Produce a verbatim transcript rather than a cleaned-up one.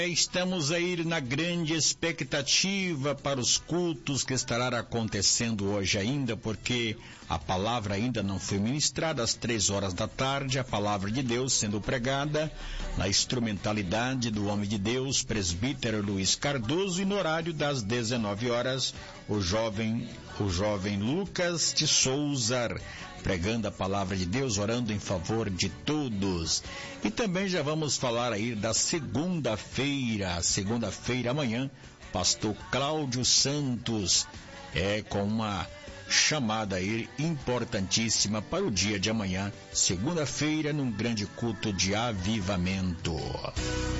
Estamos aí na grande expectativa para os cultos que estará acontecendo hoje ainda, porque a palavra ainda não foi ministrada. Às três horas da tarde, a palavra de Deus sendo pregada na instrumentalidade do homem de Deus, presbítero Luiz Cardoso, e no horário das dezenove horas, o jovem, o jovem Lucas de Souza pregando a palavra de Deus, orando em favor de todos. E também já vamos falar aí da segunda-feira, segunda-feira amanhã, pastor Cláudio Santos, é com uma chamada aí importantíssima para o dia de amanhã, segunda-feira, num grande culto de avivamento.